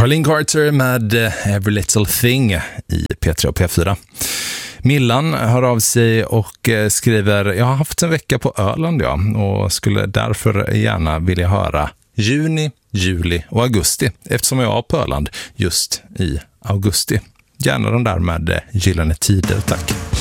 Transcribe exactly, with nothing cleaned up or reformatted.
Arlene Carter med Every Little Thing i P tre och P fyra. Millan hör av sig och skriver: jag har haft en vecka på Öland ja, och skulle därför gärna vilja höra juni, juli och augusti, eftersom jag är på Öland just i augusti. Gärna de där med Gyllene Tider, tack.